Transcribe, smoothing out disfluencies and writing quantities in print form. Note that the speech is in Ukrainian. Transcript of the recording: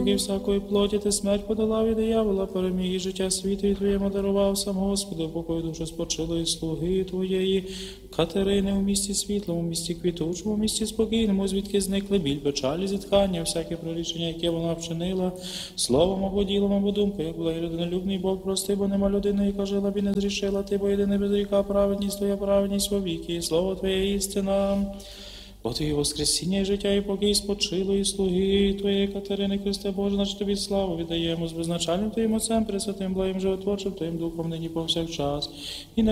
вороги всякої плоті, ти смерть подолав і диявола переміг, і життя світу і Твоєму дарував сам Господи, упокой душу спочилої слуги Твоєї, Катерини у місті світлому, у місті квітучому, у місті спокійному, звідки зникли біль, печалі, зітхання, всяке прорішення, яке вона вчинила, словом або ділом, або думкою, як була і людинолюбний Бог, прости, бо нема людини, яка жила б і не зрішила, ти, бо єдиний без гріха, праведність Твоя, праведність вовіки, і слово Твоє істина. Бо Твоє воскресіння і життя, і покій спочилої слуги Твоєї Катерини, Христе Боже, наш Тобі славу віддаємо з безначальним Твоїм Отцем, Пресвятим, благим животворчим Твоїм Духом, нині повсякчас, і на